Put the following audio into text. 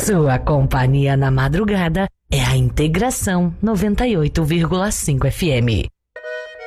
Sua companhia na madrugada é a Integração 98,5 FM.